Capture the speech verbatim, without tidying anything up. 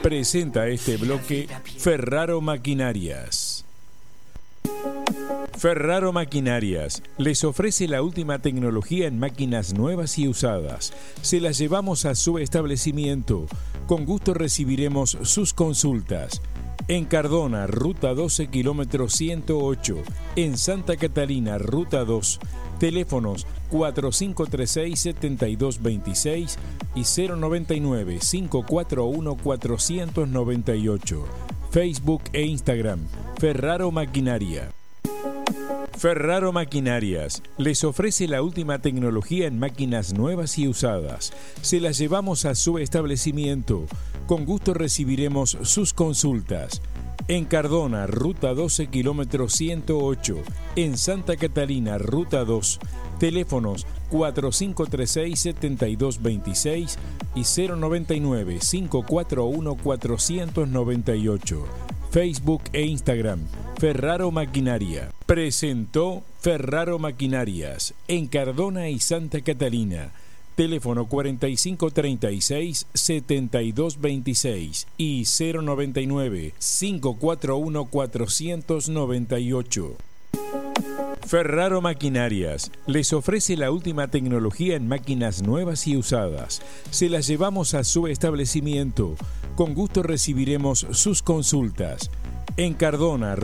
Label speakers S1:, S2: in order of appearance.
S1: Presenta este bloque Ferraro Maquinarias. Ferraro Maquinarias les ofrece la última tecnología en máquinas nuevas y usadas. Se las llevamos a su establecimiento. Con gusto recibiremos sus consultas. En Cardona, ruta doce, kilómetro ciento ocho. En Santa Catalina, ruta dos. Teléfonos cuatro cinco tres seis, siete dos dos seis y cero nueve nueve, cinco cuatro uno, cuatro nueve ocho. Facebook e Instagram, Ferraro Maquinaria. Ferraro Maquinarias les ofrece la última tecnología en máquinas nuevas y usadas. Se las llevamos a su establecimiento. Con gusto recibiremos sus consultas. En Cardona, ruta doce, kilómetro ciento ocho. En Santa Catalina, ruta dos. Teléfonos cuatro cinco tres seis, siete dos dos seis y cero nueve nueve, cinco cuatro uno, cuatro nueve ocho. Facebook e Instagram, Ferraro Maquinaria. Presentó Ferraro Maquinarias en Cardona y Santa Catalina. Teléfono cuatro cinco tres seis, siete dos dos seis y cero nueve nueve, cinco cuatro uno, cuatro nueve ocho. Ferraro Maquinarias les ofrece la última tecnología en máquinas nuevas y usadas. Se las llevamos a su establecimiento. Con gusto recibiremos sus consultas. En Cardona,